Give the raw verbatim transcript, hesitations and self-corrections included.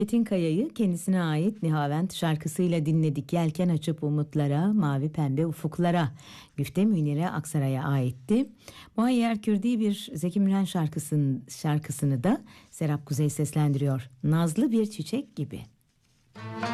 Metin Kaya'yı kendisine ait Nihavent şarkısıyla dinledik. Yelken açıp umutlara, mavi pembe ufuklara. Güfte Münire Aksaray'a aitti. Muayyer Kürdi bir Zeki Müren şarkısını, şarkısını da Serap Kuzey seslendiriyor. Nazlı bir çiçek gibi.